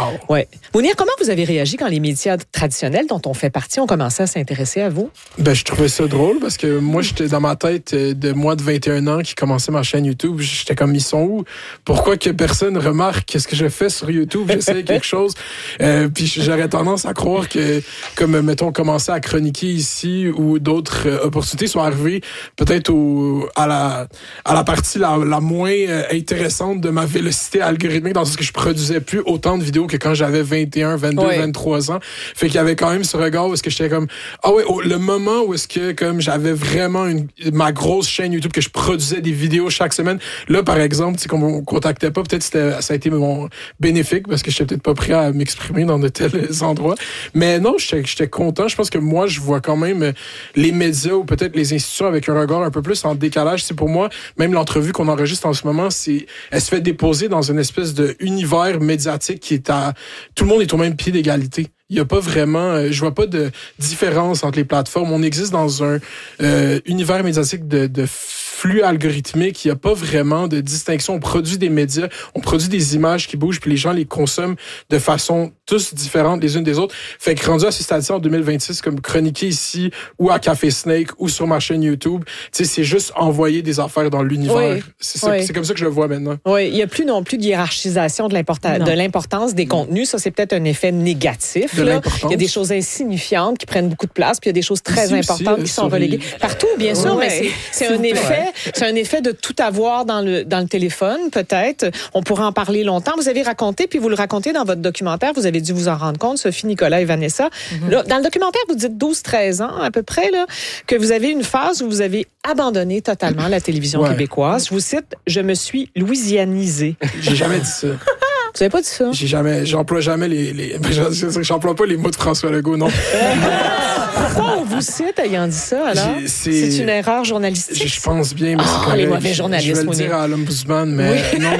Ouais. Mounir, comment vous avez réagi quand les médias traditionnels dont on fait partie ont commencé à s'intéresser à vous? Ben, je trouvais ça drôle parce que moi, j'étais dans ma tête de moi de 21 ans qui commençait ma chaîne YouTube. J'étais comme, ils sont où? Pourquoi que personne remarque qu'est-ce que je fais sur YouTube? J'essaie quelque chose. Puis j'aurais tendance à croire que, comme, mettons, commencer à chroniquer ici ou d'autres opportunités sont arrivées peut-être à la partie la moins intéressante de ma vélocité algorithmique, dans le sens que je produisais plus autant de vidéos que quand j'avais 21, 22, 23 ans. Fait qu'il y avait quand même ce regard où est-ce que j'étais comme, le moment où est-ce que, comme, j'avais vraiment ma grosse chaîne YouTube, que je produisais des vidéos chaque semaine. Là, par exemple, comme on me contactait pas, peut-être ça a été mon bénéfique parce que j'étais peut-être pas prêt à m'exprimer dans de tels endroits. Mais non, j'étais content. Je pense que moi, je vois quand même les médias ou peut-être les institutions avec un regard un peu plus en décalage. C'est pour moi, même l'entrevue qu'on enregistre en ce moment, elle se fait déposer dans une espèce de univers médiatique qui est tout le monde est au même pied d'égalité. Il y a pas vraiment, je vois pas de différence entre les plateformes. On existe dans un univers médiatique de flux algorithmique. Il y a pas vraiment de distinction. On produit des médias, on produit des images qui bougent, puis les gens les consomment de façon tous différentes les unes des autres. Fait que rendu à ce stade-ci en 2026, comme chroniquer ici ou à Café Snake ou sur ma chaîne YouTube, tu sais, c'est juste envoyer des affaires dans l'univers. C'est comme ça que je le vois maintenant. Oui, il y a plus non plus de hiérarchisation de l'importance des contenus. Ça, c'est peut-être un effet négatif. Il y a des choses insignifiantes qui prennent beaucoup de place, puis il y a des choses très importantes qui sont reléguées. Partout, bien sûr, mais c'est un effet. C'est un effet de tout avoir dans le téléphone, peut-être. On pourrait en parler longtemps. Vous avez raconté, puis vous le racontez dans votre documentaire, vous avez dû vous en rendre compte, Sophie, Nicolas et Vanessa. Là, dans le documentaire, vous dites 12-13 ans, à peu près, là, que vous avez une phase où vous avez abandonné totalement la télévision québécoise. Je vous cite, « Je me suis louisianisée ». J'ai jamais dit ça. Vous avez pas dit ça? J'emploie jamais j'emploie pas les mots de François Legault, non. Pourquoi on vous cite ayant dit ça, alors? C'est une erreur journalistique? Je pense bien, mais c'est correct. Les mauvais journalistes. Je vais le dire à l'Ombudsman, mais non,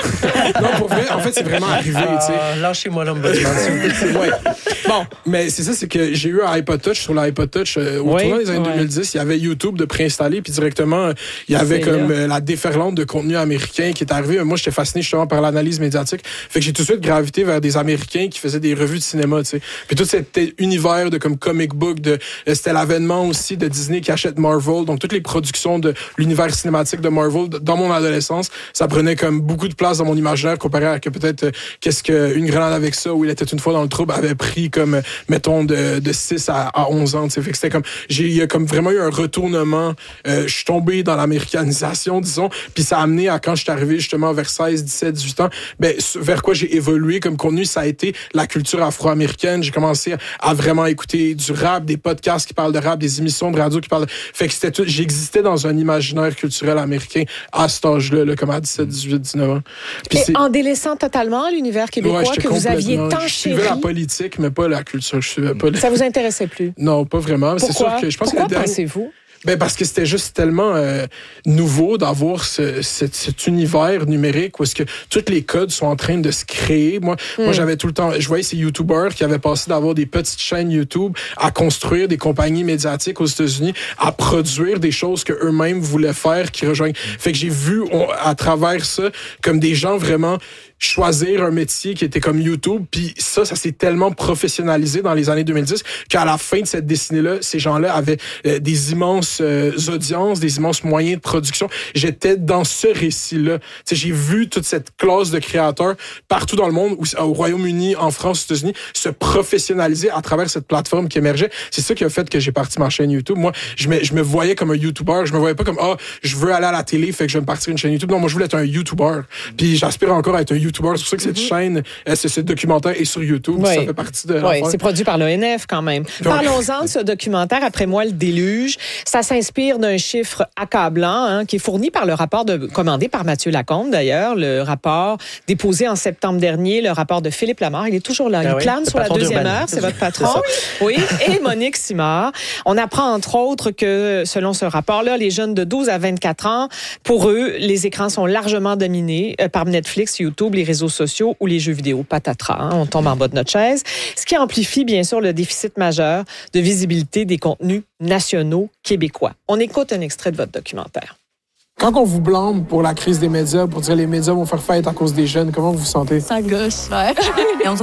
pour vrai, en fait, c'est vraiment arrivé, tu sais. Lâchez-moi l'Ombudsman, s'il vous plaît. Bon, mais c'est ça, c'est que j'ai eu un iPod Touch. Sur l'iPod Touch, au tournant des années 2010, il y avait YouTube de préinstallé, puis directement, il y avait comme la déferlante de contenu américain qui est arrivée. Moi, j'étais fasciné justement par l'analyse médiatique. Fait que j'ai tout de suite gravité vers des Américains qui faisaient des revues de cinéma, tu sais. Puis tout cet univers de comme comic book, c'était l'avènement aussi de Disney qui achète Marvel. Donc toutes les productions de l'univers cinématique de Marvel dans mon adolescence, ça prenait comme beaucoup de place dans mon imaginaire comparé à que peut-être qu'est-ce qu'une grenade avec ça où il était une fois dans le trouble avait pris comme mettons de 6 à 11 ans, tu sais. Fait que c'était comme il y a comme vraiment eu un retournement. Je suis tombé dans l'américanisation, disons, puis ça a amené à quand je suis arrivé justement vers 16, 17, 18 ans, vers quoi j'ai évolué comme contenu, ça a été la culture afro-américaine. J'ai commencé à vraiment écouter du rap, des podcasts qui parlent de rap, des émissions de radio qui parlent fait que j'existais dans un imaginaire culturel américain à cet âge-là, là, comme à 17, 18, 19 ans. Puis en délaissant totalement l'univers québécois que vous aviez tant chéri. Je suivais la politique, mais pas la culture. Je suivais pas Ça vous intéressait plus? Non, pas vraiment. Pourquoi? C'est sûr que je pense Pourquoi pensez-vous? Parce que c'était juste tellement nouveau d'avoir cet univers numérique où est-ce que tous les codes sont en train de se créer. Moi, j'avais tout le temps, je voyais ces YouTubers qui avaient passé d'avoir des petites chaînes YouTube à construire des compagnies médiatiques aux États-Unis, à produire des choses que eux-mêmes voulaient faire, qui rejoignent. Fait que j'ai vu à travers ça comme des gens vraiment choisir un métier qui était comme YouTube, puis ça s'est tellement professionnalisé dans les années 2010 qu'à la fin de cette décennie-là, ces gens-là avaient des immenses audiences, des immenses moyens de production. J'étais dans ce récit-là. T'sais, j'ai vu toute cette classe de créateurs partout dans le monde, au Royaume-Uni, en France, aux États-Unis, se professionnaliser à travers cette plateforme qui émergeait. C'est ça qui a fait que j'ai parti ma chaîne YouTube. Moi, je me voyais comme un YouTuber. Je me voyais pas comme je veux aller à la télé, fait que je vais me partir une chaîne YouTube. Non, moi, je voulais être un YouTuber. Puis j'aspire encore à être un YouTuber. C'est pour ça que cette chaîne, ce documentaire est sur YouTube. Ça fait partie de l'affaire. C'est produit par l'ONF quand même. Parlons-en de ce documentaire, Après moi, le déluge. Ça s'inspire d'un chiffre accablant qui est fourni par le rapport commandé par Mathieu Lacombe, d'ailleurs, le rapport déposé en septembre dernier, le rapport de Philippe Lamar. Il est toujours là. Il plane sur la deuxième heure. C'est votre patron. Oui. Et Monique Simard. On apprend, entre autres, que selon ce rapport-là, les jeunes de 12 à 24 ans, pour eux, les écrans sont largement dominés par Netflix, YouTube, les réseaux sociaux ou les jeux vidéo. Patatras, on tombe en bas de notre chaise. Ce qui amplifie, bien sûr, le déficit majeur de visibilité des contenus nationaux québécois. On écoute un extrait de votre documentaire. Quand on vous blâme pour la crise des médias, pour dire les médias vont faire faillite à cause des jeunes, comment vous vous sentez? Ça gosse, ouais. Et on